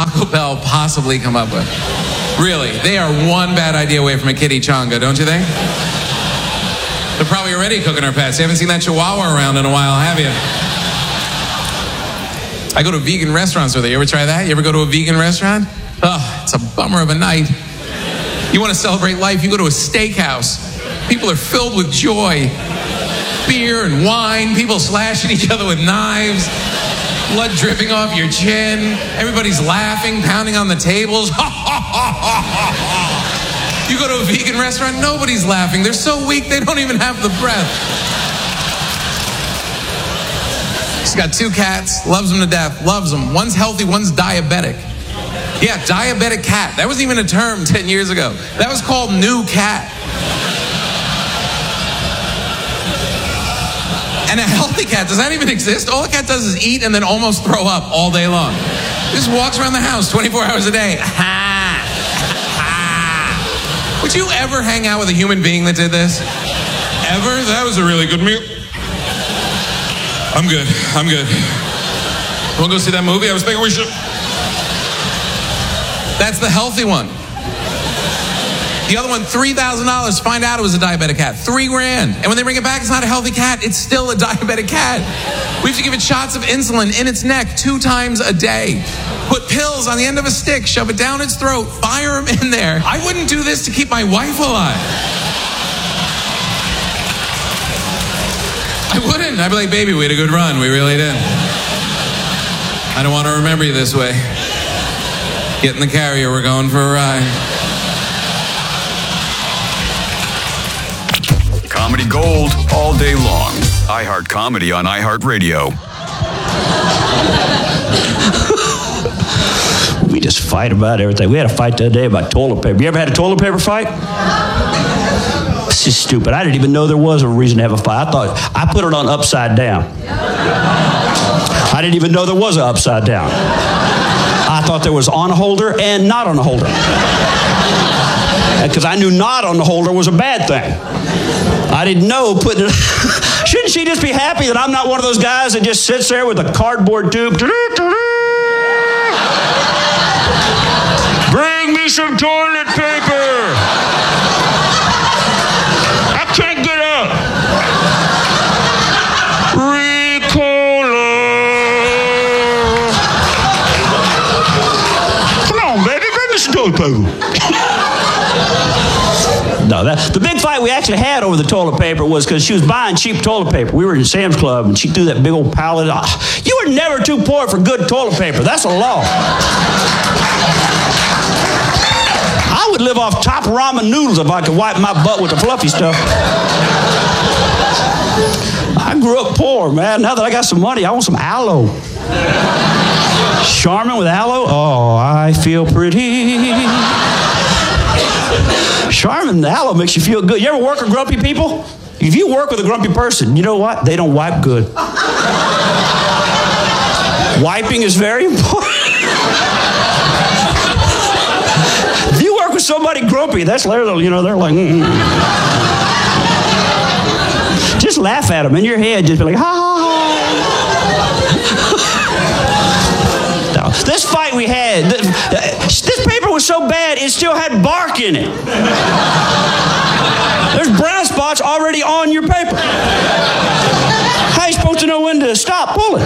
Taco Bell possibly come up with? Really, they are one bad idea away from a kitty chonga, don't you think? They're probably already cooking our pets. You haven't seen that chihuahua around in a while, have you? I go to vegan restaurants with it. You ever try that? You ever go to a vegan restaurant? Oh, it's a bummer of a night. You want to celebrate life, you go to a steakhouse. People are filled with joy. Beer and wine, people slashing each other with knives, blood dripping off your chin, everybody's laughing, pounding on the tables. You go to a vegan restaurant, nobody's laughing. They're so weak, they don't even have the breath. She's got 2 cats, loves them to death, loves them. One's healthy, one's diabetic. Yeah, diabetic cat. That wasn't even a term 10 years ago. That was called new cat. And a healthy cat, does that even exist? All a cat does is eat and then almost throw up all day long. Just walks around the house 24 hours a day. Would you ever hang out with a human being that did this? Ever? That was a really good meal. I'm good. Want to go see that movie? I was thinking we should. That's the healthy one. The other one, $3,000. Find out it was a diabetic cat. $3,000. And when they bring it back, it's not a healthy cat. It's still a diabetic cat. We have to give it shots of insulin in its neck 2 times a day. Put pills on the end of a stick, shove it down its throat, fire them in there. I wouldn't do this to keep my wife alive. I wouldn't. I'd be like, baby, we had a good run. We really did. I don't want to remember you this way. Get in the carrier. We're going for a ride. Comedy gold all day long. iHeart Comedy on iHeartRadio. We just fight about everything. We had a fight the other day about toilet paper. You ever had a toilet paper fight? This is stupid. I didn't even know there was a reason to have a fight. I thought I put it on upside down. I didn't even know there was an upside down. I thought there was on a holder and not on a holder. Because I knew not on the holder was a bad thing. I didn't know putting it... Shouldn't she just be happy that I'm not one of those guys that just sits there with a cardboard tube? Bring me some toilet paper. I can't get up. Ricola. Come on, baby, bring me some toilet paper. No, the big fight we actually had over the toilet paper was because she was buying cheap toilet paper. We were in Sam's Club, and she threw that big old pallet. You were never too poor for good toilet paper. That's a law. I would live off top ramen noodles if I could wipe my butt with the fluffy stuff. I grew up poor, man. Now that I got some money, I want some aloe. Charmin with aloe? Oh, I feel pretty. Charmin and aloe makes you feel good. You ever work with grumpy people? If you work with a grumpy person, you know what? They don't wipe good. Wiping is very important. If you work with somebody grumpy, that's literally, they're like, Just laugh at them in your head. Just be like, ha, ha, ha. No. This fight we had, this paper was so bad, it still had bark in it. There's brown spots already on your paper. How are you supposed to know when to stop pulling?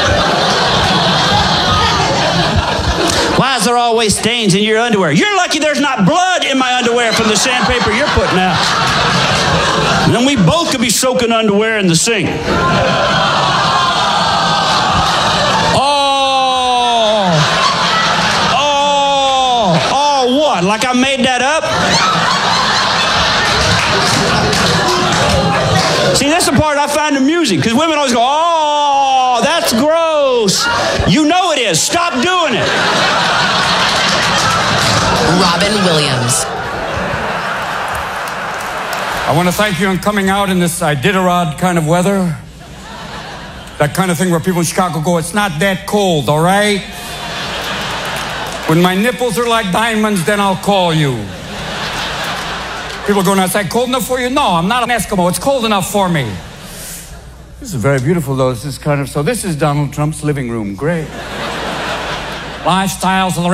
Why is there always stains in your underwear? You're lucky there's not blood in my underwear from the sandpaper you're putting out. And then we both could be soaking underwear in the sink. Oh, what? Like I made that up? See, that's the part I find amusing, because women always go, oh, that's gross. You know it is. Stop doing it. Robin Williams. I want to thank you for coming out in this Iditarod kind of weather. That kind of thing where people in Chicago go, it's not that cold, all right? When my nipples are like diamonds, then I'll call you. People are going outside, cold enough for you? No, I'm not an Eskimo. It's cold enough for me. This is very beautiful, though. This is Donald Trump's living room. Great. Lifestyles of the